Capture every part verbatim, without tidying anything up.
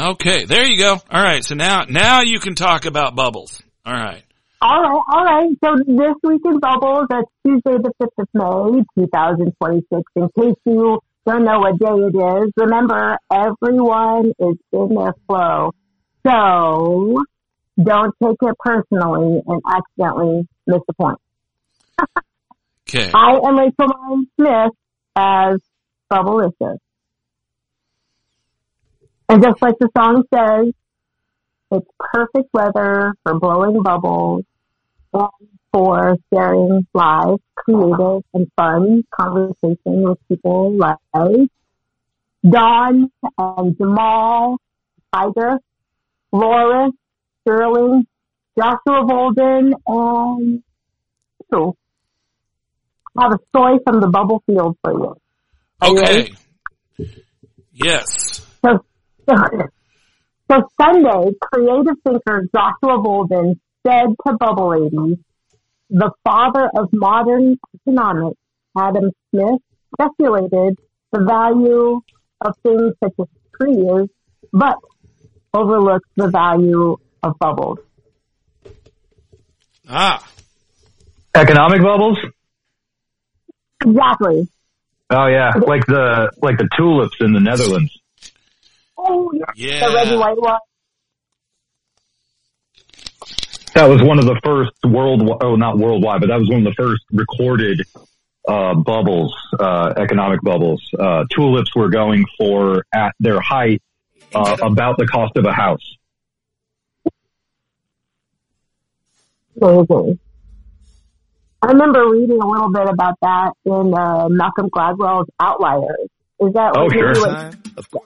Okay, there you go. All right, so now now you can talk about bubbles. All right. All right, all right. So this week in bubbles, that's Tuesday the fifth of May, two thousand twenty-six. In case you don't know what day it is, remember, everyone is in their flow. So don't take it personally and accidentally miss the point. Okay. I am Rachel Mine Smith as Bubblicious. And just like the song says, it's perfect weather for blowing bubbles and for sharing live, creative, and fun conversation with people like Dawn and Jamal, Tiger, Loris, Sterling, Joshua Bolden, and Sue. I have a story from the bubble field for you. Are Okay. you Yes. So, so, so Sunday, creative thinker Joshua Bolden said to Bubble Ladies, the father of modern economics, Adam Smith, speculated the value of things such as trees, but overlooked the value of bubbles. Ah. Economic bubbles? Exactly. Oh yeah, like the like the tulips in the Netherlands. Oh, yeah. Yeah. The red and white one. That was one of the first world, oh not worldwide, but that was one of the first recorded uh bubbles, uh economic bubbles. Uh tulips were going for at their height uh, about the cost of a house. Amazing. I remember reading a little bit about that in uh, Malcolm Gladwell's Outliers. Is that Oh, what sure. What,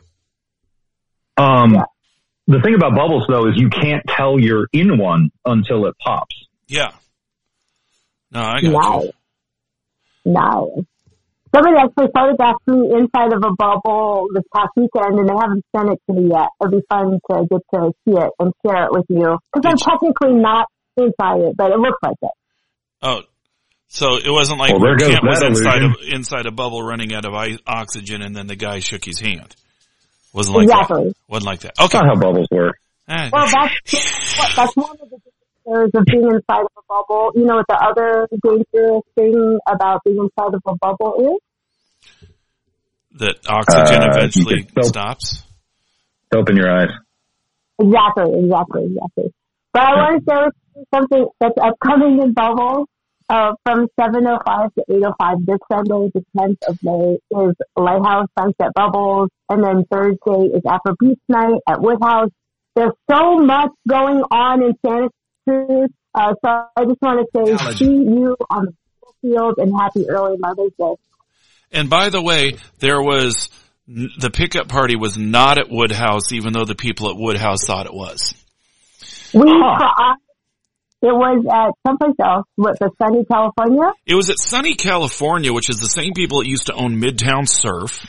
Um, yeah. The thing about bubbles, though, is you can't tell you're in one until it pops. Yeah. No, I got Nice. you. Nice. Somebody actually photographed me inside of a bubble this past weekend, and they haven't sent it to me yet. It'd be fun to get to see it and share it with you. Because I'm Did you- technically not inside it, but it looks like it. Oh, so it wasn't like Well, there Rick goes Kent was that inside of, illusion. inside a bubble running out of I- oxygen and then the guy shook his hand. Wasn't like Exactly. that. Wasn't like that. That's Okay. not how bubbles work. Ah, Well, that's that's one of the dangers of being inside of a bubble. You know what the other dangerous thing about being inside of a bubble is? that oxygen Uh, eventually you can soap- stops. Open your eyes. Exactly, exactly, exactly. But I want to share with you something that's upcoming in bubbles. Uh, from seven oh five to eight oh five this Sunday, the tenth of May, is Lighthouse Sunset Bubbles. And then Thursday is Afro Beach Night at Woodhouse. There's so much going on in Santa Cruz. Uh, so I just want to say, see you on the field and happy early Mother's Day. And by the way, there was, the pickup party was not at Woodhouse, even though the people at Woodhouse thought it was. We Huh. tried. It was at someplace else, what, the sunny California? It was at Sunny, California, which is the same people that used to own Midtown Surf.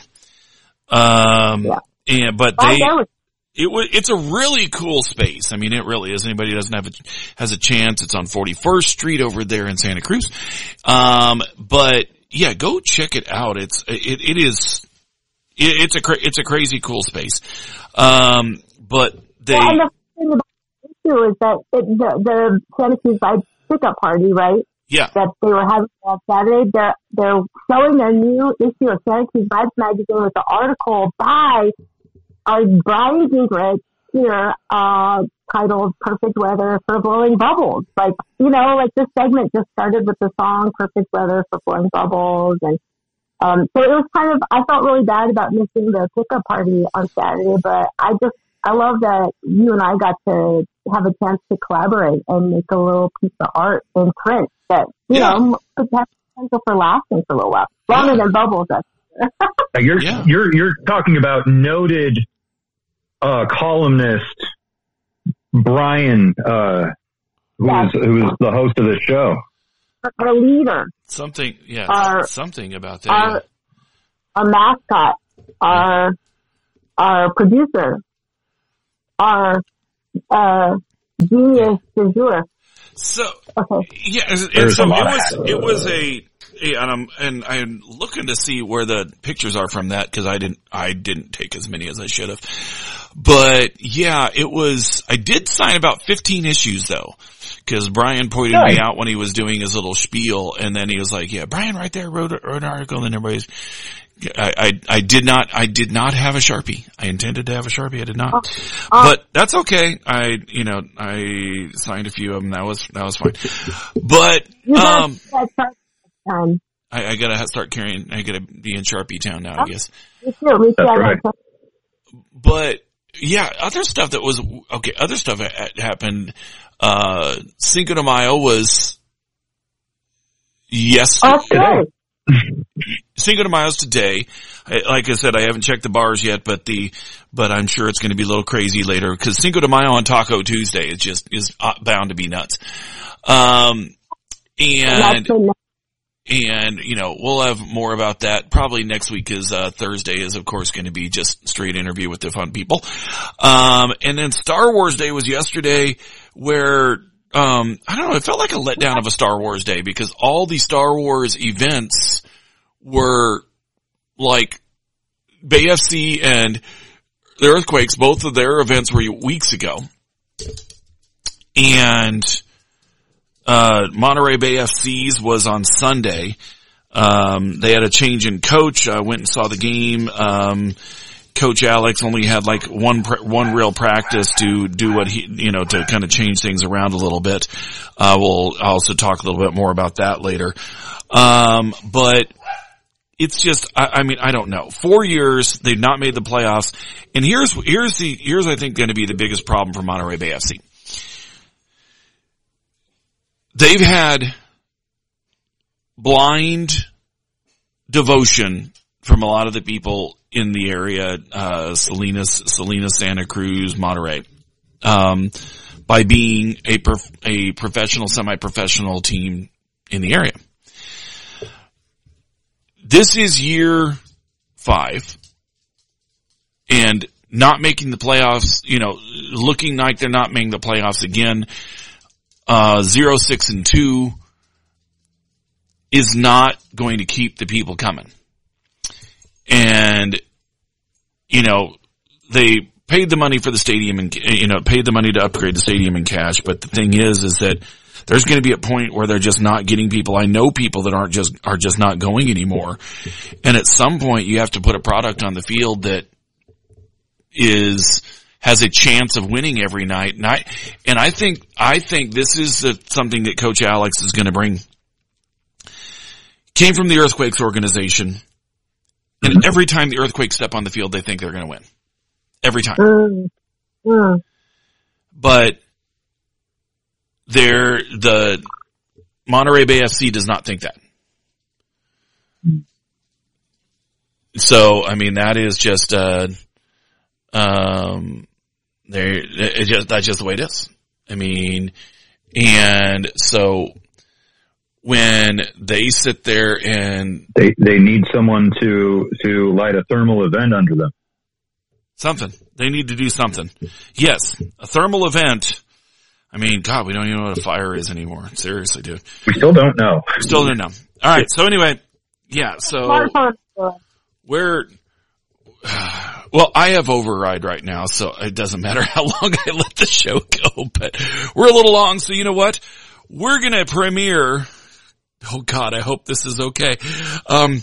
Um, Yeah. and, but Oh, they, that was it was, it's a really cool space. I mean, it really is. Anybody who doesn't have a, has a chance, it's on forty-first Street over there in Santa Cruz. Um, but yeah, go check it out. It's, it, it is, it, it's a, cra- it's a crazy cool space. Um, but they, Yeah, and the thing about it too is that it, the, the Santa Cruz Vibe pickup party, right? yeah, That they were having on Saturday. They're they're showing their new issue of Santa Cruz Vibes magazine with the article by our Brian Gingrich here, uh, titled "Perfect Weather for Blowing Bubbles." Like, you know, like this segment just started with the song "Perfect Weather for Blowing Bubbles," and um, so it was kind of. I felt really bad about missing the pickup party on Saturday, but I just. I love that you and I got to have a chance to collaborate and make a little piece of art in print that, you Yeah. know, could have potential for lasting for a little while. Longer Yeah. than bubbles, that's Now, You're Yeah. you're you're talking about noted uh, columnist Brian, uh, who Yes. is who is the host of this show. our leader, something, yeah, Our- something about that. our, our mascot, our, our producer, our, uh, genius du jour. So, Okay. yeah, and and There's so a it lot of was, that. it was a, a- and I'm, and I'm looking to see where the pictures are from that because I didn't, I didn't take as many as I should have. But yeah, it was, I did sign about fifteen issues though, because Brian pointed Nice. me out when he was doing his little spiel, and then he was like, yeah, Brian right there wrote, a, wrote an article, and everybody's, I, I, I did not, I did not have a Sharpie. I intended to have a Sharpie. I did not. Uh, But that's okay. I, you know, I signed a few of them. That was, that was fine. But, you gotta um, do that first time. I, I gotta start carrying, I gotta be in Sharpie Town now, I guess. Me too. Me too. That's I got right. some- But, yeah, other stuff that was, okay, other stuff that happened, uh, Cinco de Mayo was yesterday. Oh, good. Cinco de Mayo's today. I, like I said, I haven't checked the bars yet, but the, but I'm sure it's going to be a little crazy later because Cinco de Mayo on Taco Tuesday is just, is bound to be nuts. Um, and, That's the and, you know, we'll have more about that probably next week because, uh, Thursday is of course going to be just straight interview with the fun people. Um, and then Star Wars Day was yesterday where, um, I don't know, it felt like a letdown of a Star Wars Day because all the Star Wars events were like Bay F C and the Earthquakes, both of their events were weeks ago. And, uh, Monterey Bay F C's was on Sunday. Um, they had a change in coach. I went and saw the game. Um, Coach Alex only had like one, one real practice to do what he, you know, to kind of change things around a little bit. Uh, we'll also talk a little bit more about that later. Um, but it's just, I, I mean, I don't know. Four years, they've not made the playoffs. And here's, here's the, here's I think going to be the biggest problem for Monterey Bay F C. They've had blind devotion from a lot of the people in the area, uh, Salinas, Salinas, Santa Cruz, Monterey, um, by being a, prof- a professional, semi-professional team in the area. This is year five and not making the playoffs, you know, looking like they're not making the playoffs again. Uh, zero, six, and two is not going to keep the people coming. And, you know, they paid the money for the stadium and, you know, paid the money to upgrade the stadium in cash. But the thing is, is that there's going to be a point where they're just not getting people. I know people that aren't just, are just not going anymore. And at some point you have to put a product on the field that is, has a chance of winning every night. And I, and I think, I think this is a, something that Coach Alex is going to bring. Came from the Earthquakes organization. And every time the Earthquakes step on the field, they think they're going to win. Every time. Mm, mm. But they're, the Monterey Bay F C does not think that. So, I mean, that is just, uh, um, they it just, that's just the way it is. I mean, and so when they sit there and They they need someone to to light a thermal event under them. something, they need to do something. Yes, a thermal event. I mean, God, we don't even know what a fire is anymore. Seriously, dude. We still don't know. Still don't know. All right. So anyway, yeah. So Smartphone. we're, well, I have override right now, so it doesn't matter how long I let the show go, but we're a little long. So you know what? We're going to premiere. Oh God, I hope this is okay. Um,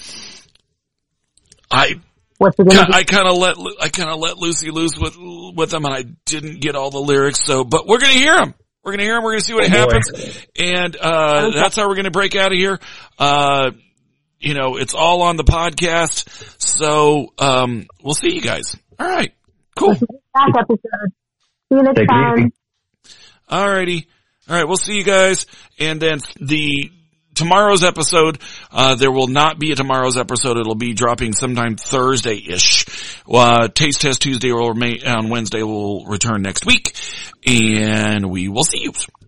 I, What's it gonna be? I kind of let, I kind of let Lucy loose with, with them and I didn't get all the lyrics. So, but we're going to hear them. We're going to hear them. We're going to see what Oh, boy. happens. And, uh, that's how we're going to break out of here. Uh, you know, it's all on the podcast. So, um, we'll see you guys. All right. Cool. Back episode. See you next Take it time. easy. All righty. All right. We'll see you guys. And then the, tomorrow's episode, uh, there will not be a tomorrow's episode. It'll be dropping sometime Thursday-ish. Uh, Taste Test Tuesday will remain, on Wednesday will return next week. And we will see you.